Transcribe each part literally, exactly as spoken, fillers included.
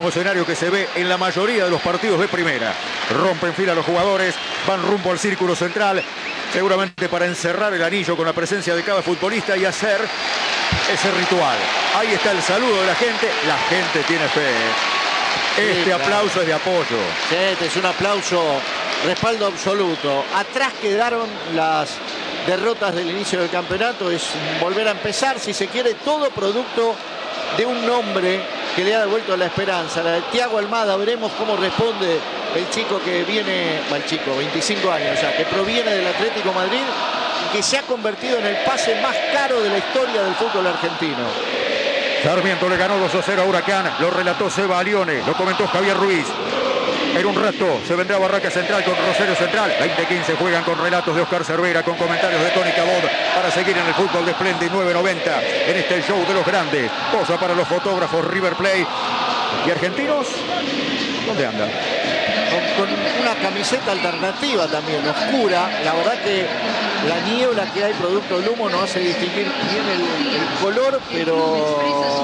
mismo escenario que se ve en la mayoría de los partidos de primera. Rompen fila los jugadores, van rumbo al círculo central, seguramente para encerrar el anillo con la presencia de cada futbolista y hacer ese ritual. Ahí está el saludo de la gente, la gente tiene fe. Este sí, aplauso claro. es de apoyo. Sí, este es un aplauso, respaldo absoluto. Atrás quedaron las derrotas del inicio del campeonato, es volver a empezar, si se quiere, todo producto de un nombre que le ha devuelto la esperanza, la de Thiago Almada. Veremos cómo responde el chico que viene, el chico, veinticinco años ya, que proviene del Atlético Madrid y que se ha convertido en el pase más caro de la historia del fútbol argentino. Sarmiento le ganó dos a cero a Huracán, lo relató Seba Alione, lo comentó Javier Ruiz. En un rato se vendrá Barraca Central con Rosario Central. veinte quince juegan con relatos de Oscar Cervera, con comentarios de Tony Cabot, para seguir en el fútbol de Splendid nueve noventa. En este show de los grandes. Posa para los fotógrafos River Plate. ¿Y argentinos? ¿Dónde andan? Con, con una camiseta alternativa también, oscura. La verdad que la niebla que hay producto del humo no hace distinguir bien el, el color, pero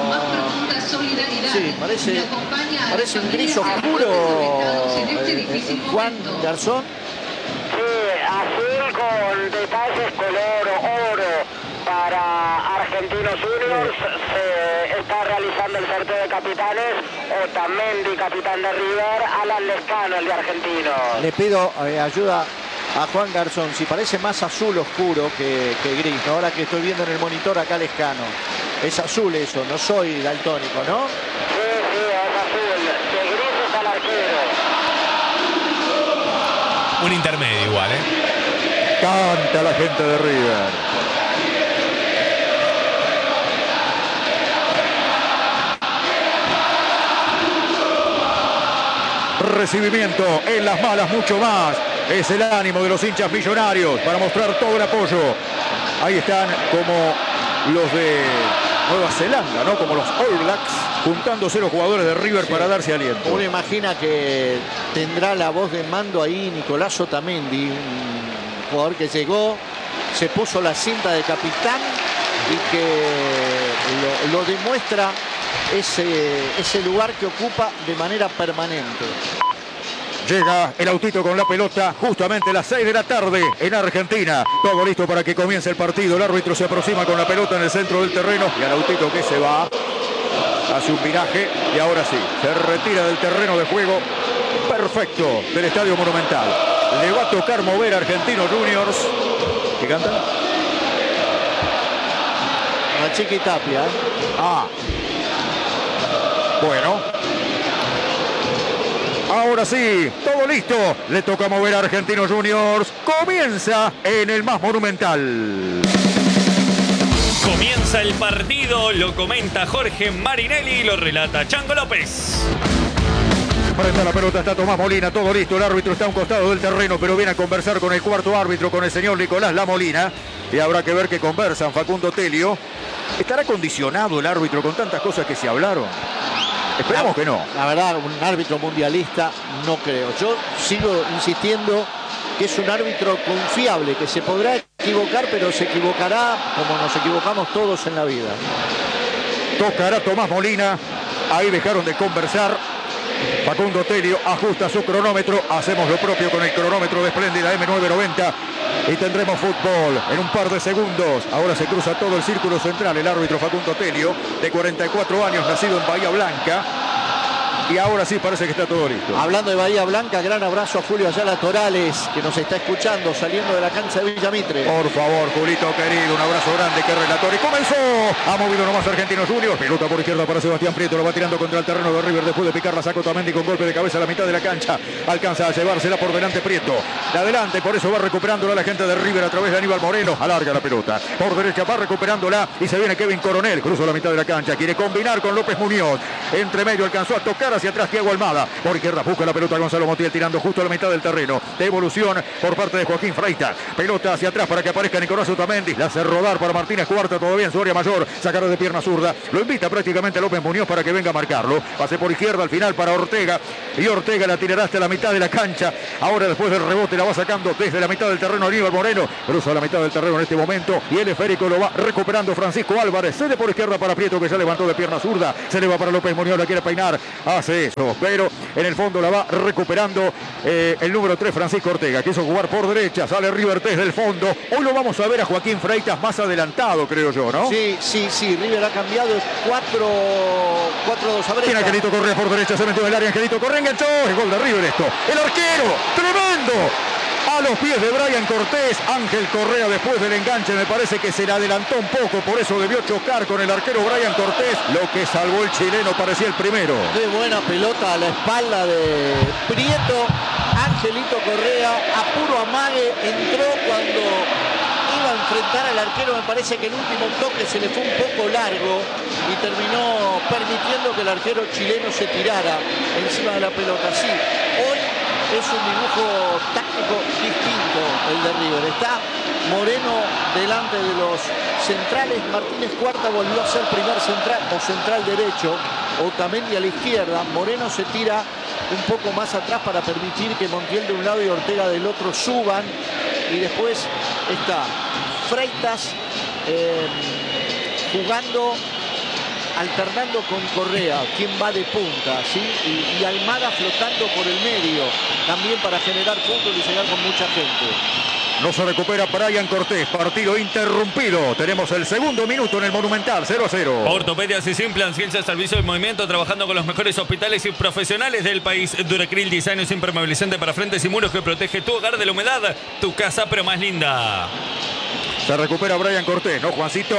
sí, parece, parece un gris oscuro. eh, eh, Juan Garzón. Sí, azul con detalles color oro para Argentinos Juniors. Se está realizando el sorteo de capitanes. Otamendi, capitán de River. Alan Lescano, el de Argentinos. Le pido eh, ayuda a Juan Garzón, si parece más azul oscuro que, que gris, ¿no? Ahora que estoy viendo en el monitor acá Lescano. Es azul eso, no soy daltónico, ¿no? Sí, sí, es azul. De gris es al arquero. Un intermedio igual, ¿eh? Canta la gente de River. Recibimiento en las malas, mucho más. Es el ánimo de los hinchas millonarios para mostrar todo el apoyo. Ahí están como los de Nueva Zelanda, ¿no? Como los All Blacks, juntándose los jugadores de River sí. para darse aliento. Uno imagina que tendrá la voz de mando ahí Nicolás Otamendi, un jugador que llegó, se puso la cinta de capitán y que lo, lo demuestra ese, ese lugar que ocupa de manera permanente. Llega el autito con la pelota justamente a las seis de la tarde en Argentina. Todo listo para que comience el partido. El árbitro se aproxima con la pelota en el centro del terreno. Y el autito que se va, hace un viraje y ahora sí, se retira del terreno de juego perfecto del Estadio Monumental. Le va a tocar mover a Argentinos Juniors. ¿Qué canta? A Chiqui Tapia. ¿eh? Ah. Bueno. Ahora sí, todo listo. Le toca mover a Argentinos Juniors. Comienza en el más monumental. Comienza el partido, lo comenta Jorge Marinelli y lo relata Chango López. Frente a la pelota está Tomás Molina, todo listo. El árbitro está a un costado del terreno, pero viene a conversar con el cuarto árbitro, con el señor Nicolás Lamolina. Y habrá que ver qué conversan. Facundo Telio. ¿Estará condicionado el árbitro con tantas cosas que se hablaron? Esperamos la, que no. La verdad, un árbitro mundialista no creo. Yo sigo insistiendo que es un árbitro confiable, que se podrá equivocar, pero se equivocará como nos equivocamos todos en la vida. Tocará Tomás Molina. Ahí dejaron de conversar. Facundo Telio ajusta su cronómetro. Hacemos lo propio con el cronómetro de Splendid eme nueve noventa. Y tendremos fútbol en un par de segundos. Ahora se cruza todo el círculo central el árbitro Facundo Telio, de cuarenta y cuatro años, nacido en Bahía Blanca. Y ahora sí parece que está todo listo. Hablando de Bahía Blanca, gran abrazo a Julio Ayala Torales, que nos está escuchando saliendo de la cancha de Villa Mitre. Por favor, Julito querido, un abrazo grande, que relator. Y comenzó. Ha movido nomás Argentinos Juniors. Pelota por izquierda para Sebastián Prieto. Lo va tirando contra el terreno de River. Después de picar la saca Otamendi con golpe de cabeza a la mitad de la cancha. Alcanza a llevársela por delante Prieto. De adelante, por eso va recuperándola la gente de River a través de Aníbal Moreno. Alarga la pelota. Por derecha va recuperándola y se viene Kevin Coronel. Cruzó la mitad de la cancha. Quiere combinar con López Muñoz. Entre medio alcanzó a tocar hacia atrás Thiago Almada. Por izquierda busca la pelota Gonzalo Montiel tirando justo a la mitad del terreno. Devolución por parte de Joaquín Freita. Pelota hacia atrás para que aparezca Nicolás Otamendi. La hace rodar para Martínez Cuarta todavía en su área mayor. Sacará de pierna zurda. Lo invita prácticamente a López Muñoz para que venga a marcarlo. Pase por izquierda al final para Ortega. Y Ortega la tirará hasta la mitad de la cancha. Ahora después del rebote la va sacando desde la mitad del terreno Aníbal Moreno. Cruza la mitad del terreno en este momento. Y el esférico lo va recuperando Francisco Álvarez. Cede por izquierda para Prieto, que ya levantó de pierna zurda. Se le va para López Muñoz. La quiere peinar hacia hace eso, pero en el fondo la va recuperando eh, el número tres, Francisco Ortega. Quiso jugar por derecha, sale River desde el fondo. Hoy lo vamos a ver a Joaquín Freitas más adelantado, creo yo, ¿no? Sí, sí, sí. River ha cambiado cuatro dos a Brecha. Tiene Angelito Correa por derecha, se metió en el área. Angelito Correa enganchó. Es gol de River esto. El arquero, tremendo. A los pies de Brian Cortés, Ángel Correa después del enganche me parece que se le adelantó un poco, por eso debió chocar con el arquero Brian Cortés. Lo que salvó el chileno parecía el primero. Qué buena pelota a la espalda de Prieto. Angelito Correa a puro amague entró cuando iba a enfrentar al arquero. Me parece que el último toque se le fue un poco largo y terminó permitiendo que el arquero chileno se tirara encima de la pelota. Sí, hoy es un dibujo táctico distinto el de River. Está Moreno delante de los centrales. Martínez Cuarta volvió a ser primer central o central derecho. Otamendi a la izquierda. Moreno se tira un poco más atrás para permitir que Montiel de un lado y Ortega del otro suban. Y después está Freitas eh, jugando, alternando con Correa, quien va de punta, ¿sí? Y, y Almada flotando por el medio, también para generar puntos y llegar con mucha gente. No se recupera Brian Cortés, partido interrumpido. Tenemos el segundo minuto en el Monumental, cero a cero. Ortopedias y Simplan, ciencia, servicio y movimiento, trabajando con los mejores hospitales y profesionales del país. Duracril, diseño es impermeabilizante para frentes y muros que protege tu hogar de la humedad, tu casa pero más linda. Se recupera Brian Cortés, ¿no, Juancito?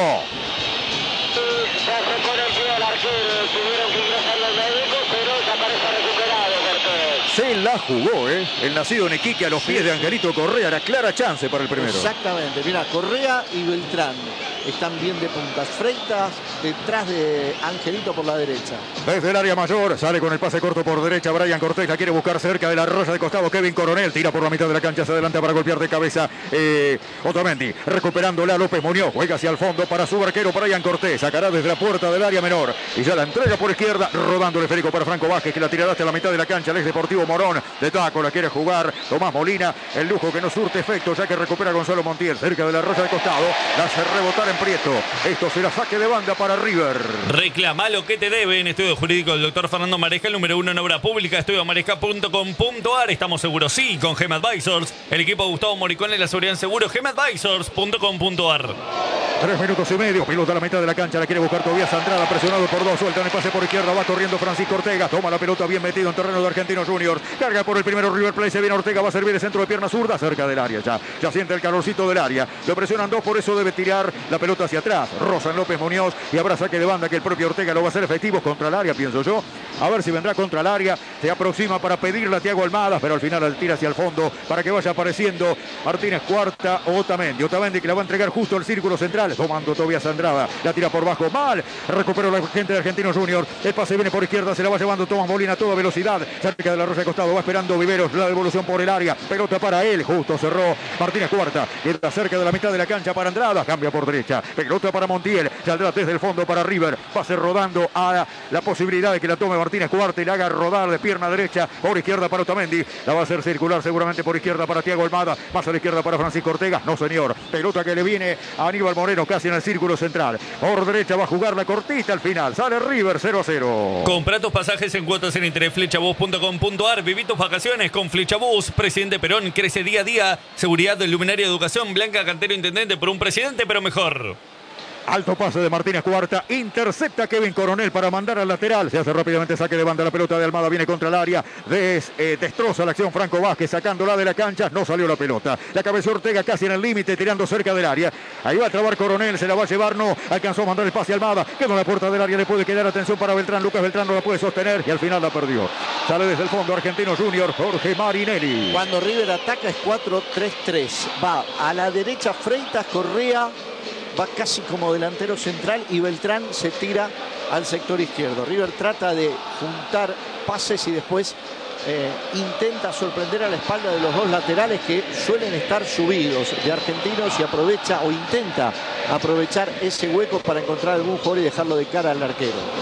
Se acercó el pie al arquero, tuvieron que ingresar los médicos, pero ya parece recuperado Cortés. Se la jugó, ¿eh? El nacido en Iquique a los pies de Angelito Correa. Era clara chance para el primero. Exactamente. Mira, Correa y Beltrán están bien de puntas. Freitas detrás de Angelito por la derecha. Desde el área mayor, sale con el pase corto por derecha. Brian Cortés la quiere buscar cerca de la roya de costado. Kevin Coronel tira por la mitad de la cancha, se adelanta para golpear de cabeza. Eh, Otamendi recuperándola. López Muñoz juega hacia el fondo para su arquero Brian Cortés. Sacará desde la puerta del área menor y ya la entrega por izquierda, rodando el esférico para Franco Vázquez, que la tirará hasta la mitad de la cancha. El ex Deportivo Morón de taco la quiere jugar Tomás Molina. El lujo que no surte efecto, ya que recupera Gonzalo Montiel cerca de la roya de costado. La hace rebotar en Prieto. Esto será saque de banda para River. Reclama lo que te debe en Estudio Jurídico del doctor Fernando Maresca, el número uno en obra pública, estudio maresca punto com punto ar. Estamos seguros, sí, con Gem Advisors. El equipo de Gustavo Moricone y la seguridad en seguro, gem advisors punto com punto ar. Tres minutos y medio, pilota a la mitad de la cancha, la quiere buscar Tobias Andrada, presionado por dos, suelta en el pase por izquierda, va corriendo Francisco Ortega, toma la pelota bien metido en terreno de Argentinos Juniors, carga por el primero River Plate, se viene Ortega, va a servir el centro de pierna zurda, cerca del área ya, ya siente el calorcito del área, lo presionan dos, por eso debe tirar la pelota hacia atrás, Rosa en López Muñoz, y habrá saque de banda que el propio Ortega lo va a hacer efectivo contra el área, pienso yo, a ver si vendrá contra el área, se aproxima para pedirle a Thiago Almada, pero al final al tira hacia el fondo, para que vaya apareciendo Martínez Cuarta o Otamendi, Otamendi que la va a entregar justo al círculo central, tomando Tobias Andrada, la tira por bajo, mal, recuperó la gente de Argentinos Juniors, el pase viene por izquierda, se la va llevando Tomás Molina a toda velocidad, cerca de la roya de costado, va esperando Viveros, la devolución por el área, pelota para él, justo cerró Martínez Cuarta, queda cerca de la mitad de la cancha para Andrada, cambia por derecha, pelota para Montiel, saldrá desde el fondo para River, pase rodando a la posibilidad de que la tome Martínez Cuarta y la haga rodar de pierna derecha, por izquierda para Otamendi, la va a hacer circular seguramente por izquierda para Thiago Almada, más a la izquierda para Francisco Ortega, no señor, pelota que le viene a Aníbal Moreno casi en el círculo central, por derecha va a jugar la cortita al final, sale River cero a cero. Compra tus pasajes en cuotas en interés, flechabús punto com punto ar, viví tus vacaciones con Flechabús, Presidente Perón, crece día a día, seguridad, luminaria, educación, Blanca Cantero, intendente por un presidente pero mejor. Alto pase de Martínez Cuarta, intercepta Kevin Coronel para mandar al lateral, se hace rápidamente saque de banda, la pelota de Almada viene contra el área, Des, eh, destroza la acción Franco Vázquez sacándola de la cancha, no salió la pelota, la cabeza Ortega casi en el límite tirando cerca del área, ahí va a trabar Coronel, se la va a llevar, no, alcanzó a mandar el pase a Almada, quedó en la puerta del área, le puede quedar atención para Beltrán, Lucas Beltrán no la puede sostener y al final la perdió, sale desde el fondo Argentinos Juniors, Jorge Marinelli. Cuando River ataca es cuatro tres tres, va a la derecha Freitas, Correa, va casi como delantero central y Beltrán se tira al sector izquierdo. River trata de juntar pases y después eh, intenta sorprender a la espalda de los dos laterales que suelen estar subidos de Argentinos y aprovecha o intenta aprovechar ese hueco para encontrar algún jugador y dejarlo de cara al arquero.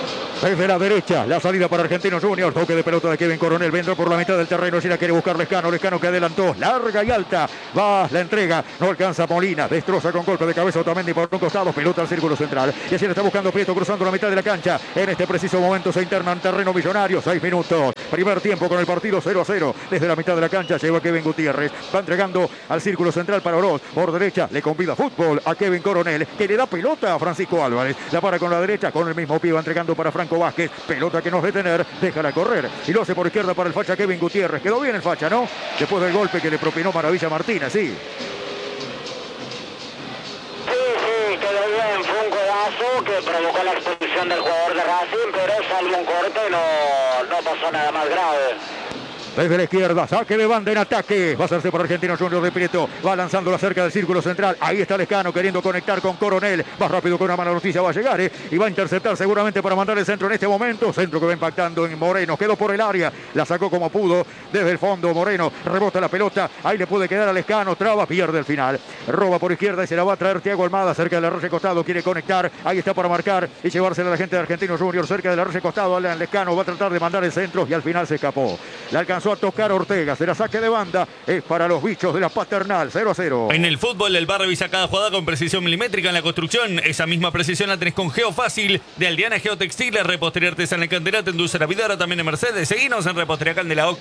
Desde la derecha, la salida para Argentinos Juniors. Toque de pelota de Kevin Coronel. Vendrá por la mitad del terreno. Si la quiere buscar Lescano. Lescano que adelantó. Larga y alta. Va la entrega. No alcanza Molina. Destroza con golpe de cabeza Otamendi por un costado. Pelota al círculo central. Y así le está buscando Prieto cruzando la mitad de la cancha. En este preciso momento se interna en terreno millonario. Seis minutos. Primer tiempo con el partido cero a cero. Desde la mitad de la cancha lleva Kevin Gutiérrez. Va entregando al círculo central para Oroz. Por derecha le convida fútbol a Kevin Coronel. Que le da pelota a Francisco Álvarez. La para con la derecha. Con el mismo pie va entregando para Franco Vázquez. Pelota que no es detener, déjala correr. Y lo hace por izquierda para el facha Kevin Gutiérrez. Quedó bien el facha, ¿no? Después del golpe que le propinó Maravilla Martínez, sí. Sí, sí, quedó bien. Fue un codazo que provocó la expulsión del jugador de Racing, pero salvo un corte, no, no pasó nada más grave. Desde la izquierda, saque de banda en ataque. Va a hacerse por Argentinos Juniors de Prieto. Va lanzándola cerca del círculo central. Ahí está Lescano queriendo conectar con Coronel. Más rápido que una mala noticia va a llegar, ¿eh? Y va a interceptar seguramente para mandar el centro en este momento. Centro que va impactando en Moreno. Quedó por el área. La sacó como pudo. Desde el fondo Moreno. Rebota la pelota. Ahí le puede quedar a Lescano. Traba, pierde el final. Roba por izquierda y se la va a traer Thiago Almada. Cerca del arroyo costado. Quiere conectar. Ahí está para marcar y llevársela a la gente de Argentinos Juniors. Cerca del arroyo costado. Alan Lescano va a tratar de mandar el centro y al final se escapó. Le alcanzó a tocar Ortega. Será saque de banda, es para los bichos de la Paternal, cero a cero. En el fútbol, el bar revisa cada jugada con precisión milimétrica. En la construcción, esa misma precisión la tenés con Geofácil, de Aldeana Geotextiles, repostería artesanal Candelato, en Dulce Navidad, también en Mercedes. Seguinos en Repostería Candelaoc.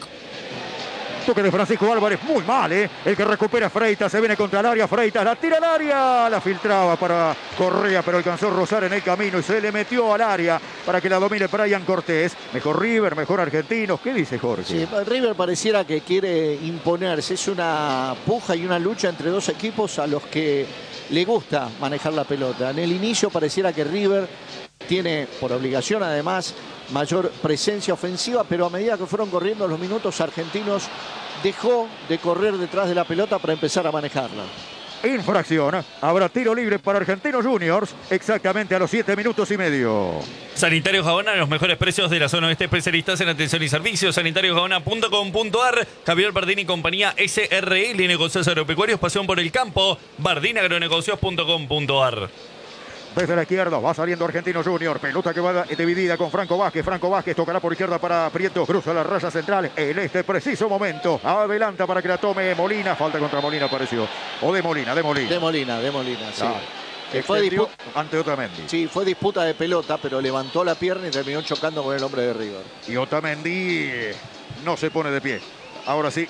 Toque de Francisco Álvarez, muy mal, ¿eh? El que recupera Freitas, se viene contra el área, Freitas la tira al área, la filtraba para Correa, pero alcanzó a rozar en el camino y se le metió al área para que la domine Brian Cortés. Mejor River, mejor Argentinos. ¿Qué dice Jorge? Sí, River pareciera que quiere imponerse. Es una puja y una lucha entre dos equipos a los que le gusta manejar la pelota. En el inicio pareciera que River tiene, por obligación además, mayor presencia ofensiva, pero a medida que fueron corriendo los minutos, Argentinos dejó de correr detrás de la pelota para empezar a manejarla. Infracción. Habrá tiro libre para Argentinos Juniors exactamente a los siete minutos y medio. Sanitarios Gaona, los mejores precios de la zona oeste, especialistas en atención y servicios. sanitarios gaona punto com punto ar. Javier Bardini y compañía S R L, negocios agropecuarios, pasión por el campo. bardini agronegocios punto com punto ar. Desde la izquierda va saliendo Argentinos Juniors. Pelota que va dividida con Franco Vázquez. Franco Vázquez tocará por izquierda para Prieto. Cruza la raya central en este preciso momento. Adelanta para que la tome Molina. Falta contra Molina apareció. O de Molina, de Molina. De Molina, de Molina, sí. Ah, que fue disputa ante Otamendi. Sí, fue disputa de pelota, pero levantó la pierna y terminó chocando con el hombre de River. Y Otamendi no se pone de pie. Ahora sí.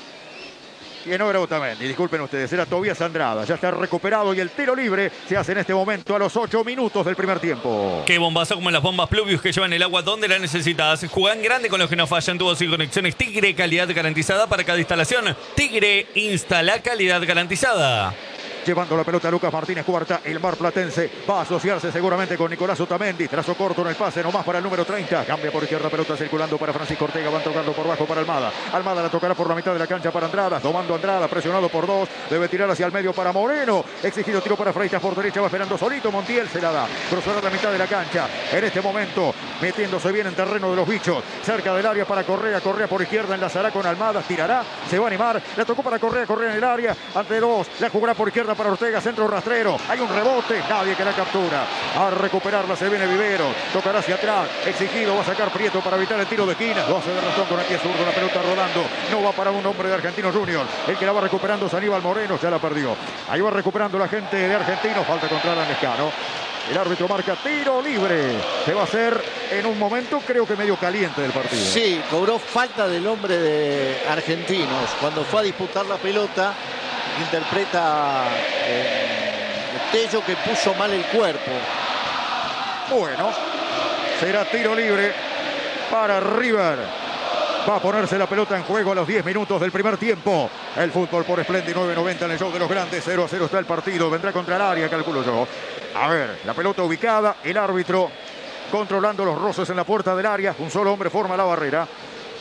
Que no era Otamendi, disculpen ustedes, era Tobías Andrada. Ya está recuperado y el tiro libre se hace en este momento a los ocho minutos del primer tiempo. Qué bombazo como las bombas Pluvius que llevan el agua donde la necesitas. Juegan grande con los que no fallan tubos y conexiones. Tigre, calidad garantizada para cada instalación. Tigre, instala calidad garantizada. Llevando la pelota a Lucas Martínez Cuarta, el marplatense va a asociarse seguramente con Nicolás Otamendi. Trazo corto en el pase, nomás para el número treinta. Cambia por izquierda, pelota circulando para Francisco Ortega. Van tocando por bajo para Almada. Almada la tocará por la mitad de la cancha para Andrada. Tomando Andrada, presionado por dos. Debe tirar hacia el medio para Moreno. Exigido tiro para Freitas por derecha. Va esperando solito. Montiel se la da. Cruzará la mitad de la cancha. En este momento, metiéndose bien en terreno de los bichos. Cerca del área para Correa. Correa por izquierda, enlazará con Almada. Tirará. Se va a animar. La tocó para Correa. Correa en el área. Ante dos. La jugará por izquierda para Ortega, centro rastrero, hay un rebote, nadie que la captura. A recuperarla se viene Vivero, tocará hacia atrás, exigido, va a sacar Prieto para evitar el tiro de esquina, lo hace de razón con el pie zurdo, la pelota rodando, no va para un hombre de Argentinos Juniors, el que la va recuperando es Aníbal Moreno, ya la perdió. Ahí va recuperando la gente de Argentinos, falta contra Alan Lescano. El árbitro marca tiro libre. Se va a hacer en un momento, creo que medio caliente del partido. Sí, cobró falta del hombre de Argentinos. Cuando fue a disputar la pelota, interpreta eh, Tello que puso mal el cuerpo. Bueno, será tiro libre para River. Va a ponerse la pelota en juego a los diez minutos del primer tiempo. El fútbol por Splendid nueve noventa en el show de los grandes. cero a cero está el partido. Vendrá contra el área, calculo yo. A ver, la pelota ubicada. El árbitro controlando los roces en la puerta del área. Un solo hombre forma la barrera.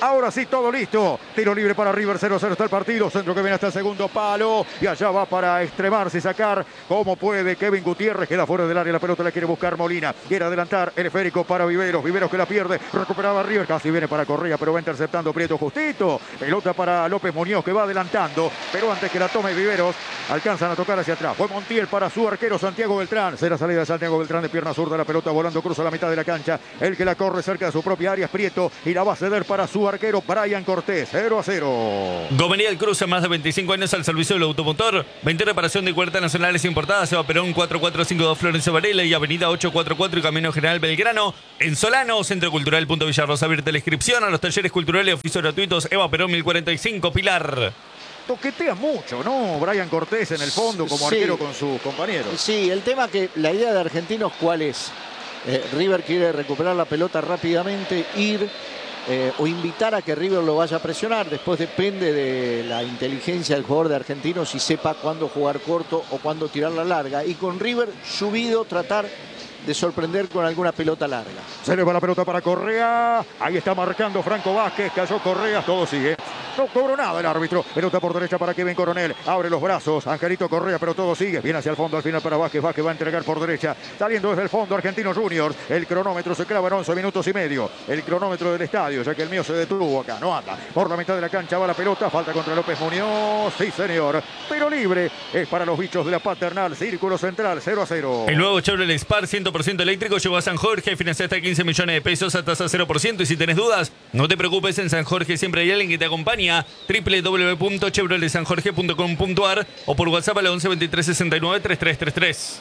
Ahora sí, todo listo. Tiro libre para River, cero cero está el partido. Centro que viene hasta el segundo palo. Y allá va para extremarse y sacar como puede Kevin Gutiérrez. Queda fuera del área, la pelota la quiere buscar Molina. Quiere adelantar el esférico para Viveros. Viveros que la pierde. Recuperaba River. Casi viene para Correa, pero va interceptando Prieto justito. Pelota para López Muñoz que va adelantando. Pero antes que la tome Viveros, alcanzan a tocar hacia atrás. Fue Montiel para su arquero Santiago Beltrán. Será salida de Santiago Beltrán de pierna zurda. La pelota volando, cruza la mitad de la cancha. El que la corre cerca de su propia área es Prieto. Y la va a ceder para su arquero Brian Cortés. cero a cero. Gomería el Cruce, más de veinticinco años al servicio del automotor. veinte reparación de cuerdas nacionales importadas. Seba Perón cuatro cuatro cinco dos Florencio Varela y Avenida ochocientos cuarenta y cuatro y Camino General Belgrano. En Solano, Centro Cultural Punto Villarrosa. Abierta la inscripción a los talleres culturales y oficios gratuitos. Eva Perón mil cuarenta y cinco, Pilar. Toquetea mucho, ¿no? Brian Cortés en el fondo como Sí. arquero con sus compañeros. Sí, el tema que la idea de Argentinos, ¿cuál es? Eh, River quiere recuperar la pelota rápidamente, ir eh, o invitar a que River lo vaya a presionar. Después depende de la inteligencia del jugador de Argentinos si sepa cuándo jugar corto o cuándo tirar la larga. Y con River subido tratar de sorprender con alguna pelota larga. Se le va la pelota para Correa. Ahí está marcando Franco Vázquez. Cayó Correa. Todo sigue. No cobró nada el árbitro. Pelota por derecha para Kevin Coronel. Abre los brazos. Angelito Correa, pero todo sigue. Viene hacia el fondo al final para Vázquez. Vázquez va a entregar por derecha. Saliendo desde el fondo Argentinos Juniors. El cronómetro se clava en once minutos y medio. El cronómetro del estadio, ya que el mío se detuvo acá. No anda. Por la mitad de la cancha va la pelota. Falta contra López Muñoz. Sí, señor. Pero libre. Es para los bichos de la Paternal. Círculo central. cero a cero. El nuevo Chevrolet Spark cien por ciento eléctrico llegó a San Jorge. Financia hasta quince millones de pesos a tasa cero por ciento. Y si tenés dudas, no te preocupes. En San Jorge siempre hay alguien que te acompaña. doble u doble u doble u punto chevrolet san jorge punto com punto a r o por WhatsApp al once veintitrés sesenta y nueve treinta y tres treinta y tres.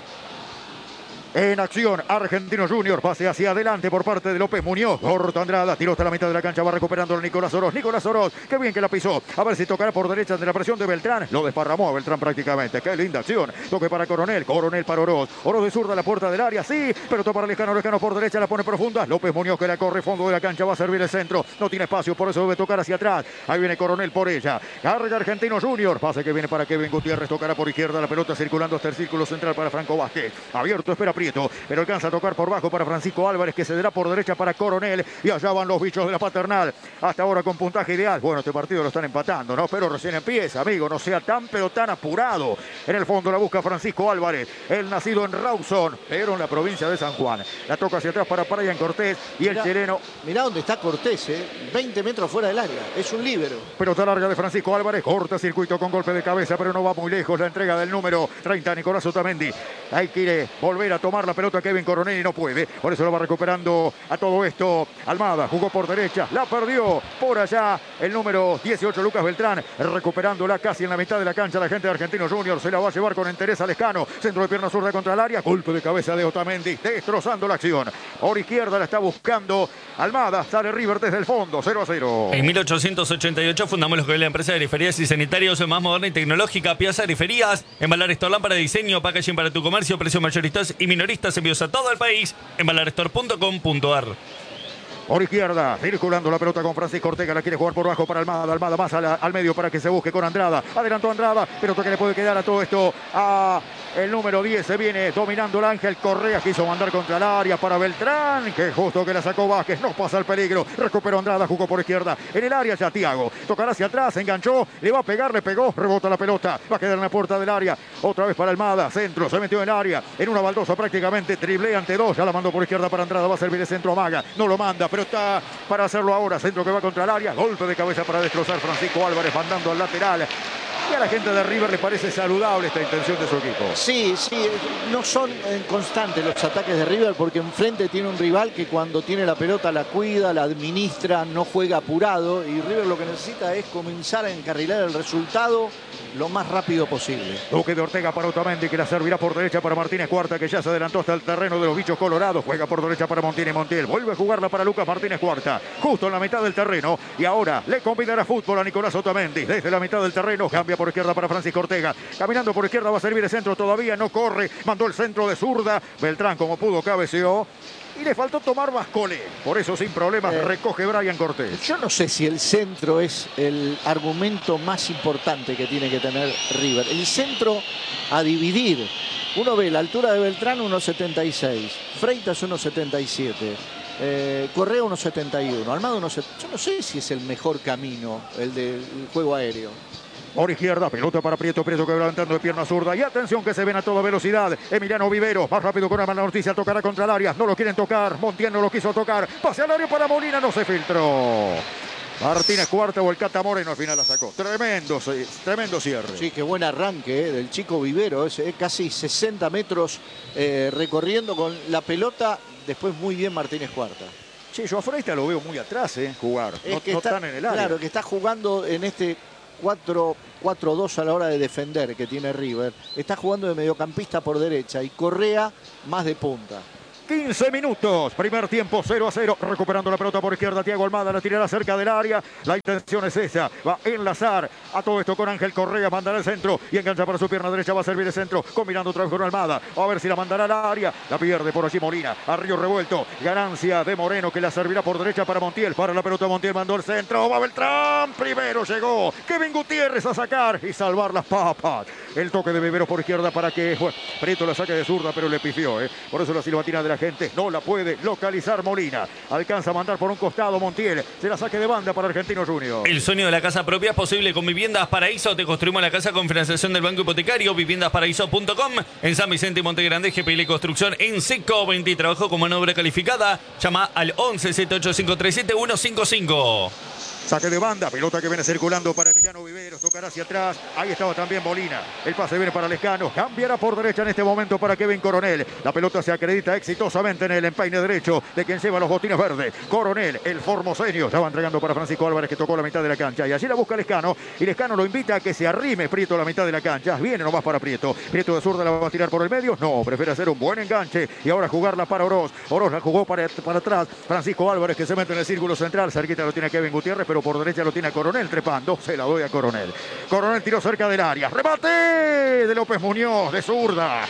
En acción, Argentinos Juniors, pase hacia adelante por parte de López Muñoz. Corta Andrada, tiró hasta la mitad de la cancha, va recuperando a Nicolás Oroz. Nicolás Oroz, qué bien que la pisó. A ver si tocará por derecha de la presión de Beltrán. Lo desparramó a Beltrán prácticamente. Qué linda acción. Toque para Coronel, Coronel para Oroz. Oroz de zurda a la puerta del área, sí. Pero toca para Lejano, Lejano por derecha, la pone profunda. López Muñoz que la corre, fondo de la cancha, va a servir el centro. No tiene espacio, por eso debe tocar hacia atrás. Ahí viene Coronel por ella. Carga Argentinos Juniors. Pase que viene para Kevin Gutiérrez. Tocará por izquierda la pelota circulando hasta el círculo central para Franco Vázquez. Abierto, espera Prieto. Pero alcanza a tocar por bajo para Francisco Álvarez, que cederá por derecha para Coronel. Y allá van los bichos de la Paternal. Hasta ahora con puntaje ideal. Bueno, este partido lo están empatando, ¿no? Pero recién empieza, amigo. No sea tan, pero tan apurado. En el fondo la busca Francisco Álvarez. El nacido en Rawson, pero en la provincia de San Juan. La toca hacia atrás para Brian Cortés. Y Mirá, el chileno. Mirá dónde está Cortés, ¿eh? veinte metros fuera del área. Es un líbero. Pelota larga de Francisco Álvarez. Corta circuito con golpe de cabeza, pero no va muy lejos. La entrega del número treinta, Nicolás Otamendi. Ahí quiere volver a tomar la pelota Kevin Coronel y no puede. Por eso lo va recuperando a todo esto Almada. Jugó por derecha. La perdió por allá el número dieciocho, Lucas Beltrán. Recuperándola casi en la mitad de la cancha. La gente de Argentinos Juniors se la va a llevar con entereza Lescano. Centro de pierna zurda contra el área. Golpe de cabeza de Otamendi. Destrozando la acción. Por izquierda la está buscando Almada. Sale River desde el fondo. cero a cero. En mil ochocientos ochenta y ocho fundamos lo que es la empresa de griferías y sanitarios más moderna y tecnológica, Piazza Griferías. Embalar Store para diseño, packaging para tu comercio, precios mayoristas y minoristas, envíos a todo el país. embalar store punto com punto a r. Por izquierda, circulando la pelota con Francisco Ortega, la quiere jugar por bajo para Almada, Almada más a la, al medio para que se busque con Andrada. Adelantó Andrada, pelota que le puede quedar a todo esto a el número diez. Se viene dominando el Ángel Correa, quiso mandar contra el área para Beltrán, que justo que la sacó Vázquez, no pasa el peligro. Recuperó Andrada, jugó por izquierda. En el área ya Thiago, tocará hacia atrás, enganchó, le va a pegar, le pegó, rebota la pelota, va a quedar en la puerta del área. Otra vez para Almada, centro, se metió en el área, en una baldosa prácticamente, triple ante dos, ya la mandó por izquierda para Andrada, va a servir el centro Maga, no lo manda, pero está para hacerlo ahora. Centro que va contra el área. Golpe de cabeza para destrozar Francisco Álvarez, mandando al lateral. Y a la gente de River le parece saludable esta intención de su equipo. Sí, sí, no son eh, constantes los ataques de River porque enfrente tiene un rival que cuando tiene la pelota la cuida, la administra, no juega apurado. Y River lo que necesita es comenzar a encarrilar el resultado lo más rápido posible. Duque de Ortega para Otamendi, que la servirá por derecha para Martínez Cuarta, que ya se adelantó hasta el terreno de los bichos colorados. Juega por derecha para Montiel y Montiel. Vuelve a jugarla para Lucas Martínez Cuarta, justo en la mitad del terreno. Y ahora le combinará fútbol a Nicolás Otamendi. Desde la mitad del terreno cambia por izquierda para Francisco Ortega. Caminando por izquierda va a servir el centro, todavía no corre. Mandó el centro de zurda. Beltrán como pudo cabeceó. Y le faltó tomar Bascolé. Por eso sin problemas eh, recoge Brian Cortés. Yo no sé si el centro es el argumento más importante que tiene que tener River. El centro a dividir. Uno ve la altura de Beltrán uno setenta y seis. Freitas uno setenta y siete. Eh, Correa uno setenta y uno, Almada uno setenta. Yo no sé si es el mejor camino, el del juego aéreo. Por izquierda, pelota para Prieto, Prieto que va levantando de pierna zurda. Y atención que se ven a toda velocidad. Emiliano Vivero, más rápido con una mala noticia, tocará contra el área. No lo quieren tocar, Montiel no lo quiso tocar. Pase al área para Molina, no se filtró. Martínez Cuarta o el Cata Moreno al final la sacó. Tremendo, tremendo cierre. Sí, qué buen arranque eh, del chico Vivero. Es, eh, casi sesenta metros eh, recorriendo con la pelota. Después muy bien Martínez Cuarta. Sí, yo a Freita lo veo muy atrás, eh, jugar. Es no, que no está, están en el área. Claro, que está jugando en este cuatro dos a la hora de defender que tiene River. Está jugando de mediocampista por derecha y Correa más de punta. quince minutos, primer tiempo cero a cero, recuperando la pelota por izquierda, Thiago Almada la tirará cerca del área, la intención es esa, va a enlazar a todo esto con Ángel Correa, mandará el centro y engancha para su pierna derecha, va a servir el centro, combinando otra vez con Almada, a ver si la mandará al área, la pierde por allí Molina, a Río Revuelto, ganancia de Moreno que la servirá por derecha para Montiel, para la pelota Montiel, mandó el centro, va Beltrán, primero llegó, Kevin Gutiérrez a sacar y salvar las papas, el toque de Vivero por izquierda para que, bueno, Prieto la saque de zurda pero le pifió, eh. Por eso la silbatina de la gente no la puede localizar Molina. Alcanza a mandar por un costado Montiel. Se la saque de banda para Argentinos Juniors. El sueño de la casa propia es posible con Viviendas Paraíso. Te construimos la casa con financiación del Banco Hipotecario. viviendas paraíso punto com. En San Vicente y Montegrande, G P L Construcción en Seco. veinte trabajo como mano obra calificada. Llama al once siete ocho cinco tres siete uno cinco cinco. Saque de banda, pelota que viene circulando para Emiliano Viveros, tocará hacia atrás, ahí estaba también Molina, el pase viene para Lescano, cambiará por derecha en este momento para Kevin Coronel, la pelota se acredita exitosamente en el empeine derecho de quien lleva los botines verdes, Coronel, el formoseño, ya va entregando para Francisco Álvarez que tocó la mitad de la cancha y allí la busca Lescano y Lescano lo invita a que se arrime Prieto a la mitad de la cancha, viene nomás para Prieto, Prieto de zurda la va a tirar por el medio, no, prefiere hacer un buen enganche y ahora jugarla para Oroz, Oroz la jugó para, para atrás, Francisco Álvarez que se mete en el círculo central, cerquita lo tiene Kevin Gutiérrez, pero por derecha lo tiene a Coronel trepando, se la doy a Coronel. Coronel tiró cerca del área, remate de López Muñoz de zurda.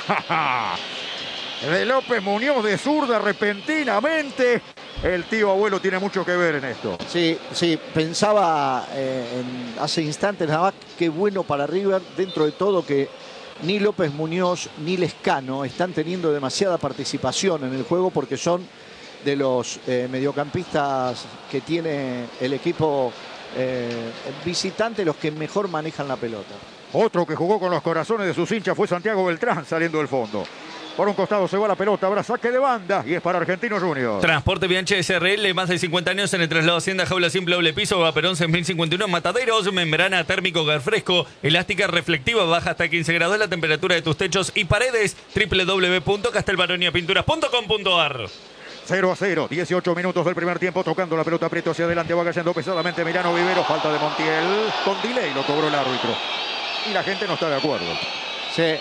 De López Muñoz de zurda repentinamente. El tío abuelo tiene mucho que ver en esto. Sí, sí, pensaba eh, en, hace instantes nada más, qué bueno para River, dentro de todo que ni López Muñoz ni Lescano están teniendo demasiada participación en el juego porque son de los eh, mediocampistas que tiene el equipo eh, visitante los que mejor manejan la pelota. Otro que jugó con los corazones de sus hinchas fue Santiago Beltrán saliendo del fondo. Por un costado se va la pelota, habrá saque de banda y es para Argentinos Juniors. Transporte Bianchi S R L, más de cincuenta años en el traslado Hacienda, jaula simple doble piso, Vaperón seis mil cincuenta y uno, Mataderos, membrana térmico gas fresco, elástica reflectiva, baja hasta quince grados la temperatura de tus techos y paredes, doble u doble u doble u punto castelbaronia pinturas punto com punto a r. cero a cero, dieciocho minutos del primer tiempo, tocando la pelota Prieto hacia adelante, va cayendo pesadamente Emiliano Vivero, falta de Montiel, con delay lo cobró el árbitro. Y la gente no está de acuerdo. Sí,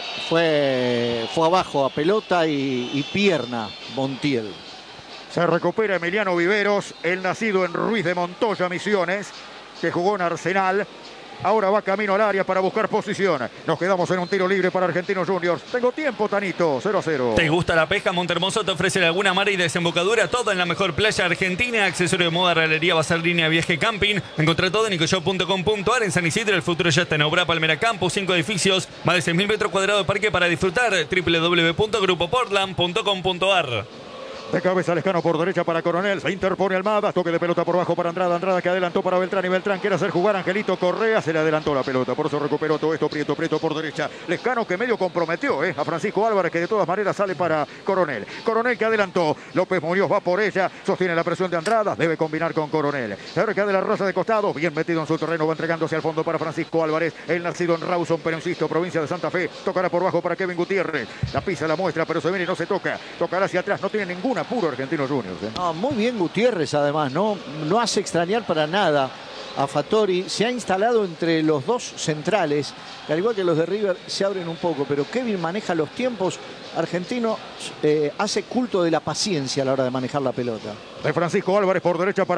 fue, fue abajo a pelota y, y pierna Montiel. Se recupera Emiliano Viveros, el nacido en Ruiz de Montoya, Misiones, que jugó en Arsenal. Ahora va camino al área para buscar posición. Nos quedamos en un tiro libre para Argentinos Juniors. Tengo tiempo, Tanito. cero a cero. ¿Te gusta la pesca? Montermoso te ofrece Laguna Mar y desembocadura. Todo en la mejor playa argentina. Accesorio de moda, realería, bazar, línea, viaje, camping. Encontrá todo en nicoshop punto com punto a r. En San Isidro, el futuro ya está en obra. Palmera Campus, cinco edificios. Más de seis mil metros cuadrados de parque para disfrutar. doble u doble u doble u punto grupo portland punto com punto a r. De cabeza Lescano por derecha para Coronel. Se interpone Almada. Toque de pelota por bajo para Andrada. Andrada que adelantó para Beltrán. Y Beltrán quiere hacer jugar a Angelito Correa. Se le adelantó la pelota. Por eso recuperó todo esto. Prieto, Prieto por derecha. Lescano que medio comprometió eh, a Francisco Álvarez, que de todas maneras sale para Coronel. Coronel que adelantó. López Muñoz va por ella. Sostiene la presión de Andrada. Debe combinar con Coronel. Cerca de la Rosa de costado. Bien metido en su terreno. Va entregándose al fondo para Francisco Álvarez. El nacido en Rawson, pero insisto, provincia de Santa Fe. Tocará por bajo para Kevin Gutiérrez. La pisa, la muestra, pero se viene y no se toca. Tocará hacia atrás. No tiene ningún apuro Argentino Juniors. ¿eh? Ah, muy bien Gutiérrez además, ¿no? No hace extrañar para nada a Fattori. Se ha instalado entre los dos centrales, que al igual que los de River se abren un poco, pero Kevin maneja los tiempos. Argentino eh, hace culto de la paciencia a la hora de manejar la pelota. De Francisco Álvarez por derecha para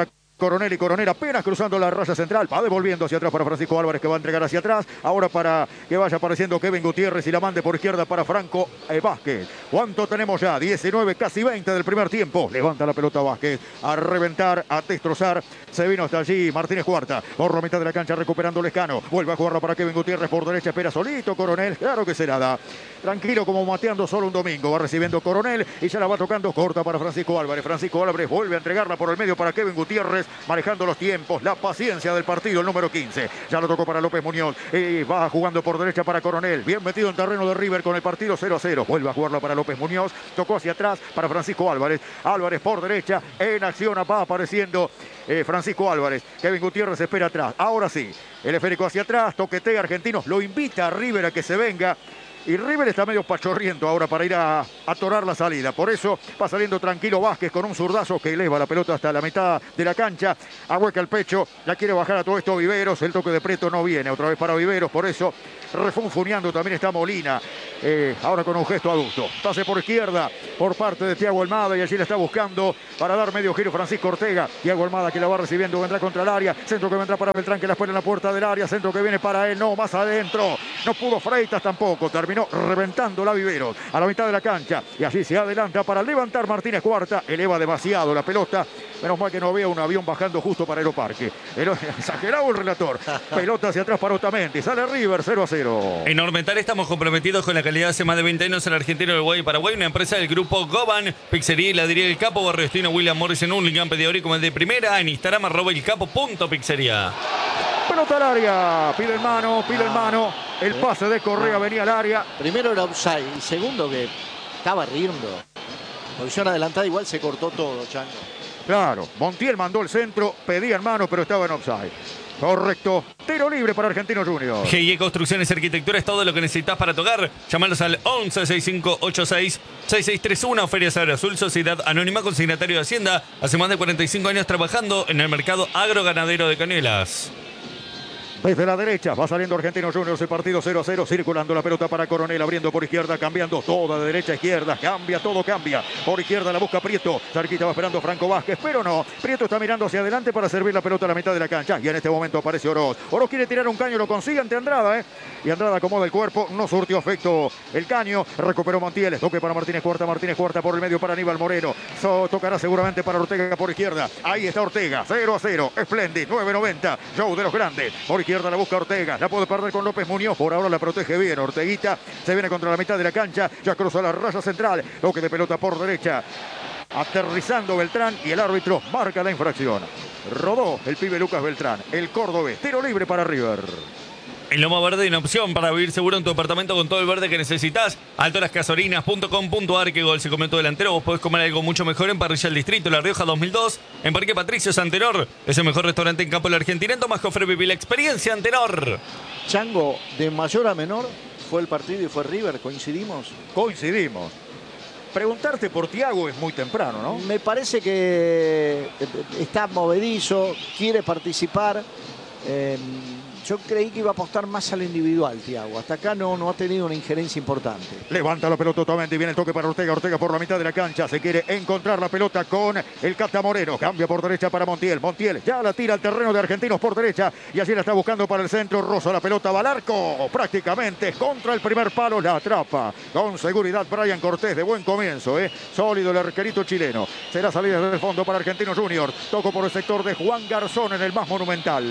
Coronel y Coronel apenas cruzando la raya central. Va devolviendo hacia atrás para Francisco Álvarez, que va a entregar hacia atrás. Ahora para que vaya apareciendo Kevin Gutiérrez y la mande por izquierda para Franco eh, Vázquez. ¿Cuánto tenemos ya? diecinueve, casi veinte del primer tiempo. Levanta la pelota Vázquez. A reventar, a destrozar. Se vino hasta allí Martínez Cuarta. Por la mitad de la cancha recuperando Lescano. Vuelve a jugarla para Kevin Gutiérrez por derecha. Espera solito Coronel. Claro que se la da. Tranquilo como mateando solo un domingo. Va recibiendo Coronel y ya la va tocando corta para Francisco Álvarez. Francisco Álvarez vuelve a entregarla por el medio para Kevin Gutiérrez. Manejando los tiempos, la paciencia del partido, el número quince. Ya lo tocó para López Muñoz. Y va jugando por derecha para Coronel. Bien metido en terreno de River con el partido cero a cero. Vuelve a jugarla para López Muñoz. Tocó hacia atrás para Francisco Álvarez. Álvarez por derecha. En acción va apareciendo eh, Francisco Álvarez. Kevin Gutiérrez espera atrás. Ahora sí. El esférico hacia atrás. Toquetea Argentinos. Lo invita a River a que se venga. Y River está medio pachorriento ahora para ir a atorar la salida. Por eso va saliendo tranquilo Vázquez con un zurdazo que eleva la pelota hasta la mitad de la cancha. Ahueca el pecho. La quiere bajar a todo esto Viveros. El toque de Prieto no viene. Otra vez para Viveros. Por eso refunfuneando también está Molina. Eh, ahora con un gesto adulto. Pase por izquierda por parte de Thiago Almada. Y allí la está buscando para dar medio giro Francisco Ortega. Thiago Almada que la va recibiendo. Vendrá contra el área. Centro que vendrá para Beltrán que la espera en la puerta del área. Centro que viene para él. No, más adentro. No pudo Freitas tampoco. Terminó reventando la Viveros a la mitad de la cancha y así se adelanta para levantar Martínez Cuarta. Eleva demasiado la pelota. Menos mal que no había un avión bajando justo para Aeroparque. Pero exagerado el relator. Pelota hacia atrás para Otamendi. Sale River cero a cero. En Ormetal estamos comprometidos con la calidad hace más de veinte años en Argentina, Uruguay y Paraguay. Una empresa del grupo Goban, Pizzería y Heladería El Capo, Barrio Estino, William Morris en Hurlingham, pedidor como el de primera. En Instagram arroba el capo punto pizzería. Pelota al área. Pide en mano, pide en mano. El pase de Correa venía al área. Primero era offside y segundo que estaba riendo. Posición adelantada igual se cortó todo, Chango. Claro, Montiel mandó el centro, pedía en mano, pero estaba en offside. Correcto. Tiro libre para Argentinos Juniors. G I E Construcciones y Arquitectura es todo lo que necesitas para tocar. Llámalos al once sesenta y cinco ochenta y seis sesenta y seis treinta y uno. Feria Saber Azul, Sociedad Anónima, consignatario de Hacienda. Hace más de cuarenta y cinco años trabajando en el mercado agroganadero de Canelas. Desde la derecha va saliendo Argentinos Juniors, el partido cero a cero, circulando la pelota para Coronel, abriendo por izquierda, cambiando toda de derecha a izquierda, cambia, todo cambia. Por izquierda la busca Prieto, cerquita va esperando Franco Vázquez, pero no. Prieto está mirando hacia adelante para servir la pelota a la mitad de la cancha y en este momento aparece Oroz. Oroz quiere tirar un caño, lo consigue ante Andrada, ¿eh? Y Andrada acomoda el cuerpo, no surtió efecto el caño, recuperó Montiel, toque para Martínez Cuarta, Martínez Cuarta por el medio para Aníbal Moreno, so, tocará seguramente para Ortega por izquierda, ahí está Ortega, cero a cero, Splendid, nueve noventa, show de los grandes, por izquierda la busca Ortega, la puede perder con López Muñoz, por ahora la protege bien, Orteguita se viene contra la mitad de la cancha, ya cruzó la raya central, toque de pelota por derecha, aterrizando Beltrán y el árbitro marca la infracción. Rodó el pibe Lucas Beltrán, el cordobés, tiro libre para River. En Loma Verde hay una opción para vivir seguro en tu apartamento con todo el verde que necesitas. altoras casorinas punto com punto ar, que gol se comió tu delantero. Vos podés comer algo mucho mejor en Parrilla El Distrito, La Rioja dos mil dos, en Parque Patricio Santenor. Es el mejor restaurante en campo de la Argentina. En Tomás Cofre viví la experiencia Antenor. Chango, de mayor a menor fue el partido y fue River, ¿coincidimos? Coincidimos. Preguntarte por Thiago es muy temprano, ¿no? Me parece que está movedizo, quiere participar. Eh, Yo creí que iba a apostar más a lo individual, Thiago. Hasta acá no, no ha tenido una injerencia importante. Levanta la pelota totalmente y viene el toque para Ortega. Ortega por la mitad de la cancha. Se quiere encontrar la pelota con el Cata Moreno. Cambia por derecha para Montiel. Montiel ya la tira al terreno de Argentinos por derecha. Y allí la está buscando para el centro. Rosa la pelota va al arco. Prácticamente contra el primer palo. La atrapa. Con seguridad Brian Cortés. De buen comienzo, ¿eh? Sólido el arquerito chileno. Será salida desde el fondo para Argentinos Juniors. Toco por el sector de Juan Garzón en el más monumental.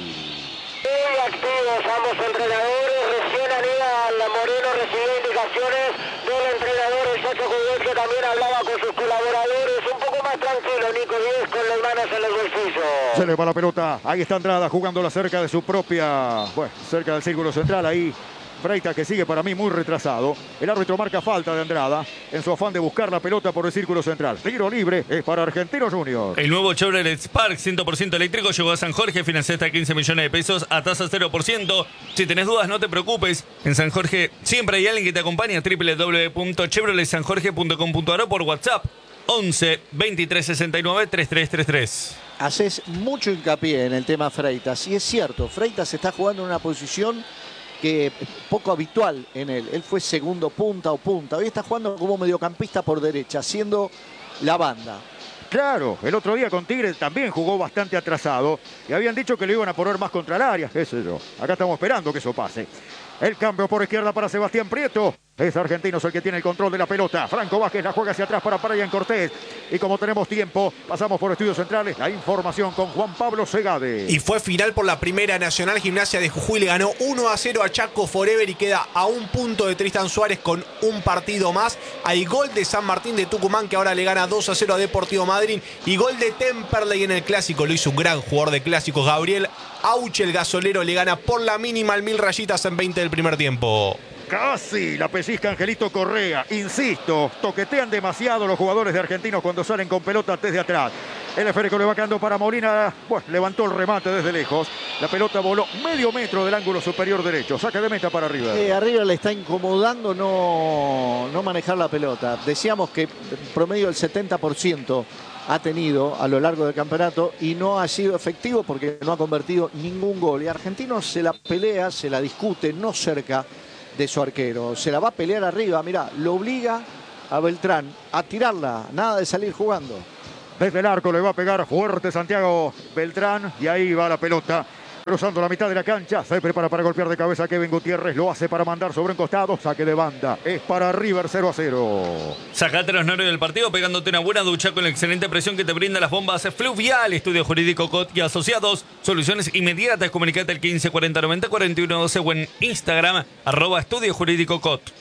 Muy activos ambos entrenadores, recién Aníbal Moreno recibió indicaciones del entrenador, el Chacho Juguet, que también hablaba con sus colaboradores, un poco más tranquilo Nico Díez con las manos en los bolsillos. Se le va la pelota, ahí está Andrada jugándola cerca de su propia, bueno, cerca del círculo central, ahí Freitas que sigue para mí muy retrasado. El árbitro marca falta de Andrada en su afán de buscar la pelota por el círculo central. Tiro libre es para Argentinos Juniors. El nuevo Chevrolet Spark cien por ciento eléctrico llegó a San Jorge, financia hasta quince millones de pesos a tasa cero por ciento. Si tenés dudas, no te preocupes. En San Jorge siempre hay alguien que te acompaña. doble u doble u doble u punto chevrolet san jorge punto com punto ar o por WhatsApp once veintitrés sesenta y nueve treinta y tres treinta y tres. Haces mucho hincapié en el tema Freitas. Y es cierto, Freitas está jugando en una posición que poco habitual en él. Él fue segundo punta o punta. Hoy está jugando como mediocampista por derecha, haciendo la banda. Claro, el otro día con Tigre también jugó bastante atrasado y habían dicho que lo iban a poner más contra el área, qué sé yo. Acá estamos esperando que eso pase. El cambio por izquierda para Sebastián Prieto. Es Argentinos el que tiene el control de la pelota. Franco Vázquez la juega hacia atrás para Brian Cortés. Y como tenemos tiempo, pasamos por estudios centrales. La información con Juan Pablo Segade. Y fue final por la Primera Nacional. Gimnasia de Jujuy le ganó uno a cero a Chaco Forever y queda a un punto de Tristan Suárez con un partido más. Hay gol de San Martín de Tucumán que ahora le gana dos a cero a Deportivo Madryn. Y gol de Temperley en el Clásico. Lo hizo un gran jugador de Clásicos, Gabriel Auche, el gasolero, le gana por la mínima al Mil Rayitas en veinte del primer tiempo. Casi la pellizca Angelito Correa. Insisto, toquetean demasiado los jugadores de Argentinos cuando salen con pelota desde atrás. El esférico le va quedando para Molina. Bueno, levantó el remate desde lejos. La pelota voló medio metro del ángulo superior derecho. Saque de meta para River. Eh, a River le está incomodando no, no manejar la pelota. Decíamos que promedio el setenta por ciento ha tenido a lo largo del campeonato y no ha sido efectivo porque no ha convertido ningún gol. Y Argentinos se la pelea, se la discute, no cerca de su arquero. Se la va a pelear arriba, mirá, lo obliga a Beltrán a tirarla, nada de salir jugando. Desde el arco le va a pegar fuerte Santiago Beltrán y ahí va la pelota. Cruzando la mitad de la cancha, se prepara para golpear de cabeza Kevin Gutiérrez, lo hace para mandar sobre un costado, saque de banda, es para River cero a cero. Sacate los nervios del partido pegándote una buena ducha con la excelente presión que te brinda las bombas Fluvial. Estudio Jurídico C O T y Asociados, soluciones inmediatas. Comunicate al quince cuarenta noventa cuarenta y uno doce o en Instagram, arroba Estudio Jurídico C O T.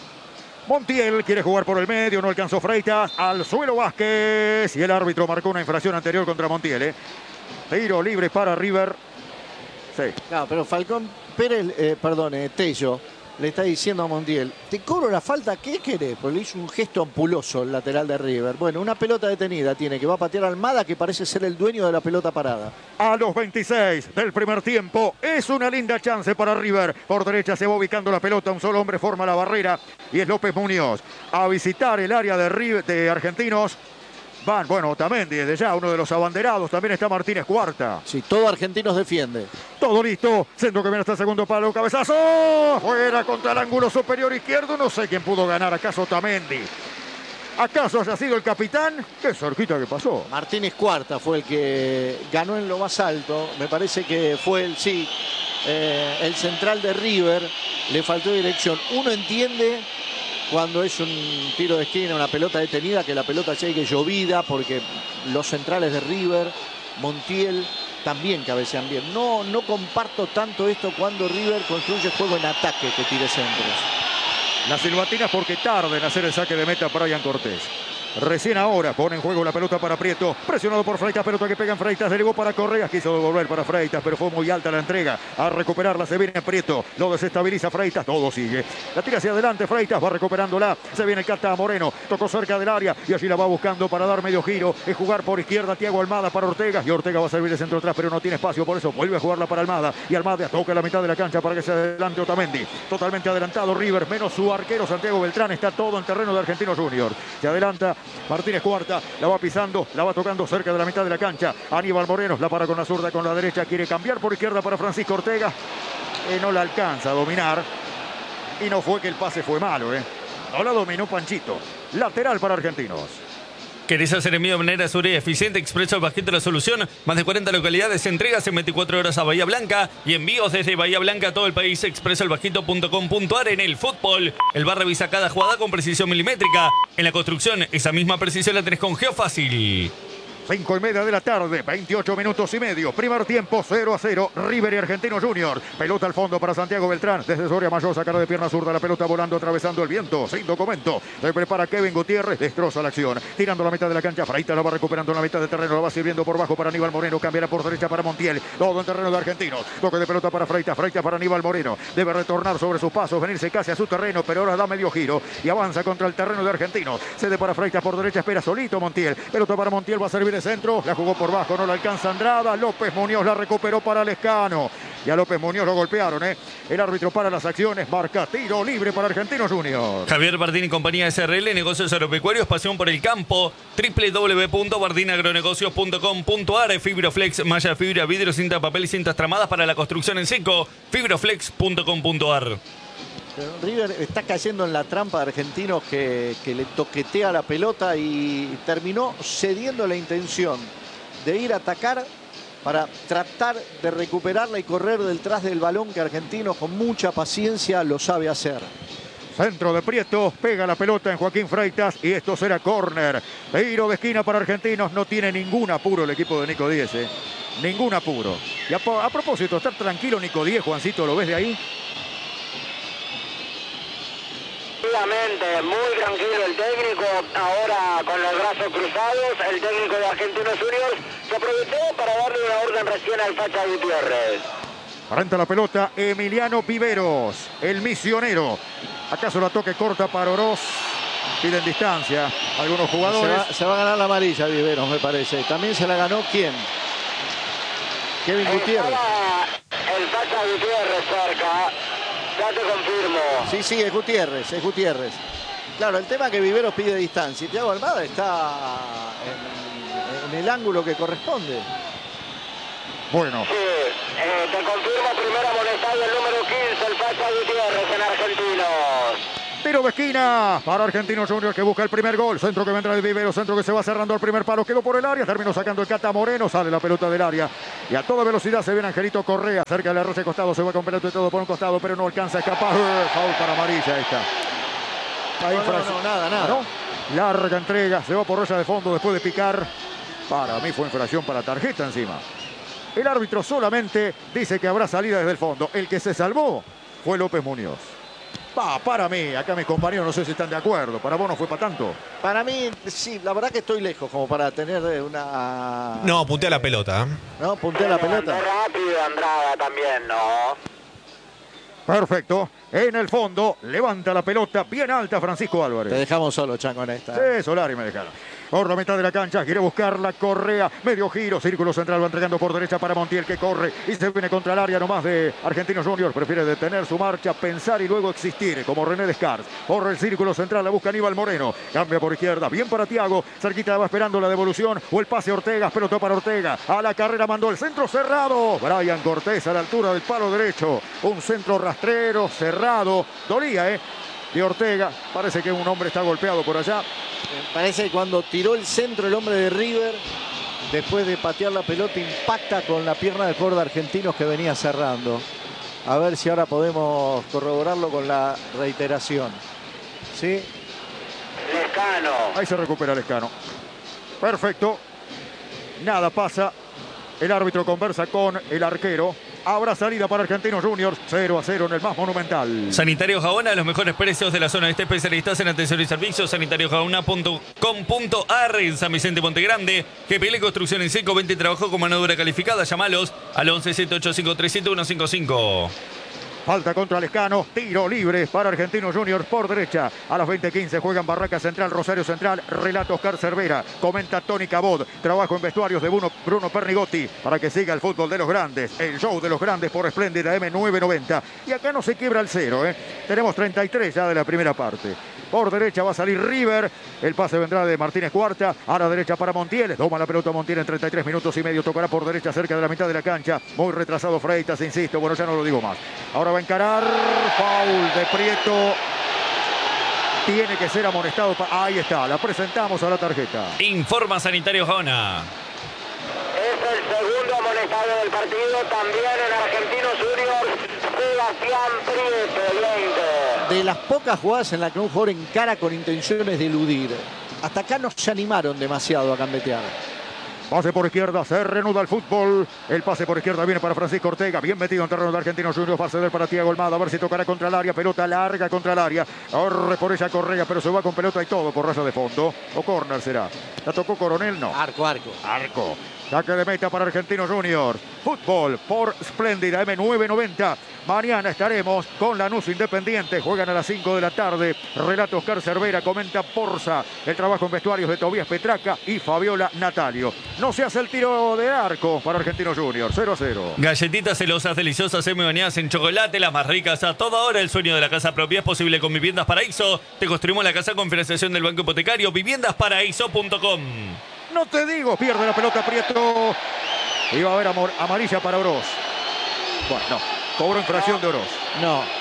Montiel quiere jugar por el medio, no alcanzó Freitas, al suelo Vázquez y el árbitro marcó una infracción anterior contra Montiel. ¿eh? Tiro libre para River. Sí. No, pero Falcón Pérez, eh, perdón, eh, Tello, le está diciendo a Montiel, te cobro la falta, ¿qué querés? Porque le hizo un gesto ampuloso el lateral de River. Bueno, una pelota detenida tiene, que va a patear Almada, que parece ser el dueño de la pelota parada. A los veintiséis del primer tiempo, es una linda chance para River. Por derecha se va ubicando la pelota, un solo hombre forma la barrera y es López Muñoz. A visitar el área de, River, de Argentinos. Van, bueno, Otamendi desde ya, uno de los abanderados. También está Martínez Cuarta. Sí, todo Argentinos defiende. Todo listo. Centro que viene hasta el segundo palo. Cabezazo. Fuera contra el ángulo superior izquierdo. No sé quién pudo ganar. ¿Acaso Otamendi? ¿Acaso haya sido el capitán? Qué cerquita que pasó. Martínez Cuarta fue el que ganó en lo más alto. Me parece que fue el, sí, eh, el central de River. Le faltó dirección. Uno entiende cuando es un tiro de esquina, una pelota detenida, que la pelota llegue llovida, porque los centrales de River, Montiel, también cabecean bien. No, no comparto tanto esto cuando River construye juego en ataque, que tire centros. La silbatina porque tarda en hacer el saque de meta Brian Cortés. Recién ahora pone en juego la pelota para Prieto. Presionado por Freitas, pelota que pega en Freitas. Derivó para Correa, quiso devolver para Freitas, pero fue muy alta la entrega. A recuperarla se viene Prieto. Lo desestabiliza Freitas, todo sigue. La tira hacia adelante Freitas, va recuperándola. Se viene Cata Moreno, tocó cerca del área y allí la va buscando para dar medio giro. Es jugar por izquierda Thiago Almada para Ortega. Y Ortega va a servir de centro atrás, pero no tiene espacio. Por eso vuelve a jugarla para Almada. Y Almada toca la mitad de la cancha para que se adelante Otamendi. Totalmente adelantado River, menos su arquero Santiago Beltrán. Está todo en terreno de Argentinos Juniors. Se adelanta Martínez Cuarta, la va pisando, la va tocando cerca de la mitad de la cancha. Aníbal Moreno la para con la zurda, con la derecha, quiere cambiar por izquierda para Francisco Ortega. Eh, no la alcanza a dominar. Y no fue que el pase fue malo, ¿eh? No la dominó Panchito. Lateral para Argentinos. ¿Querés hacer envío de manera segura y eficiente? Expreso Bajito la solución. Más de cuarenta localidades, entregas en veinticuatro horas a Bahía Blanca y envíos desde Bahía Blanca a todo el país. expreso el bajito punto com punto a r. En el fútbol, el bar revisa cada jugada con precisión milimétrica. En la construcción, esa misma precisión la tenés con Geofácil. Cinco y media de la tarde, veintiocho minutos y medio. Primer tiempo, cero a cero. River y Argentinos Juniors. Pelota al fondo para Santiago Beltrán. Desde Soria Mayor, sacar de pierna zurda. La pelota volando, atravesando el viento. Sin documento. Se prepara Kevin Gutiérrez. Destroza la acción. Tirando la mitad de la cancha. Freitas la va recuperando en la mitad del terreno. La va sirviendo por bajo para Aníbal Moreno. Cambiará por derecha para Montiel. Todo en terreno de Argentinos. Toque de pelota para Freitas. Freitas para Aníbal Moreno. Debe retornar sobre sus pasos. Venirse casi a su terreno. Pero ahora da medio giro. Y avanza contra el terreno de Argentinos. Cede para Freitas por derecha. Espera solito Montiel. Pelota para Montiel. Va a servir de centro. La jugó por bajo, no la alcanza Andrada. López Muñoz la recuperó para Lescano. Y a López Muñoz lo golpearon, ¿eh? El árbitro para las acciones. Marca tiro libre para Argentinos Juniors. Javier Bardín y compañía S R L, negocios agropecuarios, pasión por el campo. doble u doble u doble u punto bardín agronegocios punto com punto a r. Fibroflex, malla fibra, vidrio, cinta, papel y cintas tramadas para la construcción en seco. Fibroflex punto com punto a r. Pero River está cayendo en la trampa de Argentinos que, que le toquetea la pelota y terminó cediendo la intención de ir a atacar para tratar de recuperarla y correr detrás del balón, que Argentinos con mucha paciencia lo sabe hacer. Centro de Prieto, pega la pelota en Joaquín Freitas y esto será córner. Tiro de esquina para Argentinos, no tiene ningún apuro el equipo de Nico Díez, ¿eh? Ningún apuro. Y a, a propósito, estar tranquilo Nico Díez, Juancito, ¿lo ves de ahí? Muy tranquilo el técnico, ahora con los brazos cruzados, el técnico de Argentinos Juniors se aprovechó para darle una orden recién al Facha Gutiérrez. Frente a la pelota, Emiliano Viveros, el misionero. ¿Acaso la toque corta para Oroz? Piden distancia algunos jugadores. Se va, se va a ganar la amarilla Viveros, me parece. También se la ganó, ¿quién? Kevin Gutiérrez. Estaba el Facha Gutiérrez cerca. Ya te confirmo. Sí, sí, es Gutiérrez, es Gutiérrez. Claro, el tema es que Viveros pide distancia y Thiago Almada está en, en el ángulo que corresponde. Bueno. Sí, eh, te confirmo, primer amonestado el número quince, el Facha Gutiérrez en Argentinos. Tiro de esquina para Argentinos Juniors, que busca el primer gol. Centro que vendrá de Viveros, centro que se va cerrando al primer palo. Quedó por el área, terminó sacando el Cata Moreno. Sale la pelota del área y a toda velocidad se viene Angelito Correa. Cerca del arroce costado, se va con pelota y todo por un costado, pero no alcanza a escapar. Foul para amarilla esta. No, no, no, nada, nada. ¿No? Larga entrega, se va por raya de fondo después de picar. Para mí fue infracción para tarjeta encima. El árbitro solamente dice que habrá salida desde el fondo. El que se salvó fue López Muñoz. Va, para mí, acá mis compañeros no sé si están de acuerdo. Para vos no fue para tanto. Para mí, sí, la verdad que estoy lejos como para tener una... No, puntea la pelota. No, puntea la pelota. Rápido Andrada también, ¿no? Perfecto. En el fondo, levanta la pelota bien alta Francisco Álvarez. Te dejamos solo, Chango, en esta. Sí, Solari me dejaron. Por la mitad de la cancha, quiere buscar la Correa. Medio giro, círculo central, va entregando por derecha para Montiel, que corre y se viene contra el área nomás de Argentinos Juniors. Prefiere detener su marcha, pensar y luego existir, como René Descartes. Por el círculo central, la busca Aníbal Moreno. Cambia por izquierda, bien para Thiago. Cerquita va esperando la devolución o el pase a Ortega. Pelota para Ortega. A la carrera mandó el centro cerrado. Brian Cortés a la altura del palo derecho. Un centro rastrero, cerrado. Dolía, ¿eh? De Ortega, parece que un hombre está golpeado por allá. Me parece que cuando tiró el centro el hombre de River, después de patear la pelota, impacta con la pierna del jugador de Argentinos que venía cerrando. A ver si ahora podemos corroborarlo con la reiteración. ¿Sí? Lescano. Ahí se recupera Lescano. Perfecto. Nada pasa. El árbitro conversa con el arquero. Habrá salida para Argentinos Juniors, cero a cero en el más monumental. Sanitario Jaona, los mejores precios de la zona este, especialistas en atención y servicios. sanitario jaona punto com punto ar en San Vicente Monte Grande. G P L Construcción en cinco veinte, trabajo con mano de obra calificada. Llamalos al once siete ocho cinco tres siete uno cinco cinco. Falta contra Lescano, tiro libre para Argentinos Juniors por derecha. A las veinte quince juegan Barraca Central, Rosario Central, relata Oscar Cervera, comenta Tony Cabot, trabajo en vestuarios de Bruno, Bruno Pernigotti para que siga el fútbol de los grandes, el show de los grandes por Espléndida M nueve noventa. Y acá no se quiebra el cero, ¿eh? Tenemos treinta y tres ya de la primera parte. Por derecha va a salir River. El pase vendrá de Martínez Cuarta. A la derecha para Montiel. Toma la pelota Montiel en treinta y tres minutos y medio. Tocará por derecha cerca de la mitad de la cancha. Muy retrasado Freitas, insisto. Bueno, ya no lo digo más. Ahora va a encarar. Foul de Prieto. Tiene que ser amonestado. Ahí está. La presentamos a la tarjeta. Informa Sanitario Jaona. Es el segundo amonestado del partido. También en Argentinos Juniors, Sebastián Prieto, veinte. De las pocas jugadas en las que un jugador encara con intenciones de eludir. Hasta acá no se animaron demasiado a gambetear. Pase por izquierda, se reanuda el fútbol. El pase por izquierda viene para Francisco Ortega. Bien metido en terreno de Argentinos Juniors. Va a ceder para Thiago Almada. A ver si tocará contra el área. Pelota larga contra el área. Corre por ella Correa, pero se va con pelota y todo por raya de fondo. O córner será. ¿La tocó Coronel? No. Arco, arco. Arco. Saque de meta para Argentinos Juniors. Fútbol por Espléndida M nueve noventa. Mañana estaremos con Lanús Independiente. Juegan a las cinco de la tarde. Relato Oscar Cervera. Comenta Porza. El trabajo en vestuarios de Tobías Petraca y Fabiola Natalio. No se hace el tiro de arco para Argentinos Juniors. cero a cero. Galletitas celosas, deliciosas, semi bañadas en chocolate, las más ricas a toda hora. El sueño de la casa propia es posible con Viviendas Paraíso. Te construimos la casa con financiación del Banco Hipotecario. viviendas paraíso punto com. No te digo, pierde la pelota Prieto. Iba a haber amor, amarilla para Oroz. Bueno, no. Cobró infracción de Oroz. No.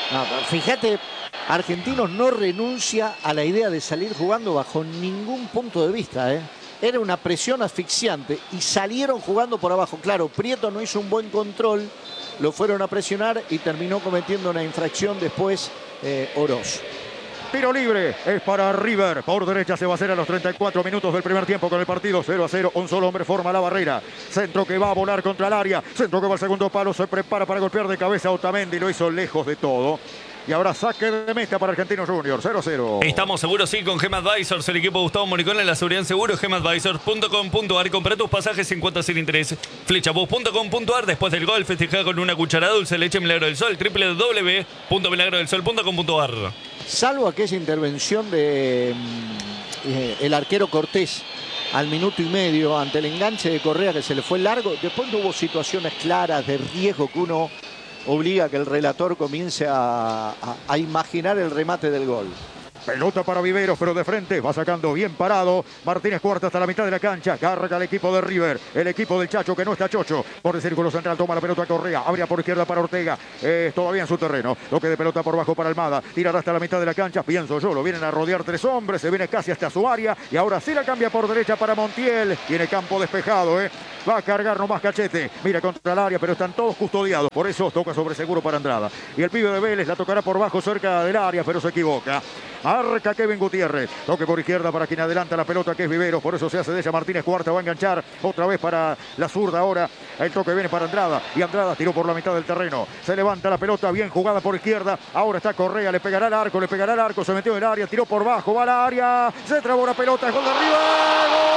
No, fíjate, Argentinos no renuncia a la idea de salir jugando bajo ningún punto de vista, ¿eh? Era una presión asfixiante y salieron jugando por abajo. Claro, Prieto no hizo un buen control, lo fueron a presionar y terminó cometiendo una infracción después eh, Oroz. Tiro libre es para River. Por derecha se va a hacer a los treinta y cuatro minutos del primer tiempo con el partido cero a cero. Un solo hombre forma la barrera. Centro que va a volar contra el área. Centro que va al segundo palo. Se prepara para golpear de cabeza a Otamendi. Lo hizo lejos de todo. Y ahora saque de meta para Argentinos Juniors. cero a cero. Estamos seguros, sí, con Gema Advisors, el equipo de Gustavo Moricón en la seguridad en seguro. gema advisors punto com punto ar. Compra tus pasajes sin cuotas sin interés. Flechabus punto com punto ar. Después del gol, festeja con una cucharada dulce de leche Milagro del Sol. doble u doble u doble u punto milagro del sol punto com punto ar. Salvo aquella intervención de eh, el arquero Cortés al minuto y medio ante el enganche de Correa que se le fue largo, después no hubo situaciones claras de riesgo que uno obliga a que el relator comience a, a, a imaginar el remate del gol. Pelota para Viveros, pero de frente va sacando bien parado. Martínez Cuarta hasta la mitad de la cancha. Carga el equipo de River. El equipo del Chacho que no está chocho. Por el círculo central toma la pelota Correa. Abría por izquierda para Ortega. Es todavía en su terreno. Toque de pelota por bajo para Almada. Tirará hasta la mitad de la cancha. Pienso yo. Lo vienen a rodear tres hombres. Se viene casi hasta su área. Y ahora sí la cambia por derecha para Montiel. Tiene campo despejado, ¿eh? Va a cargar nomás Cachete. Mira contra el área, pero están todos custodiados. Por eso toca sobre seguro para Andrada. Y el pibe de Vélez la tocará por bajo cerca del área, pero se equivoca. Arca Kevin Gutiérrez. Toque por izquierda para quien adelanta la pelota, que es Viveros. Por eso se hace de ella Martínez Cuarta. Va a enganchar otra vez para la zurda ahora. El toque viene para Andrada. Y Andrada tiró por la mitad del terreno. Se levanta la pelota, bien jugada por izquierda. Ahora está Correa. Le pegará al arco, le pegará al arco. Se metió en el área, tiró por bajo. Va al área. Se trabó la pelota. Es gol de River. ¡Gol!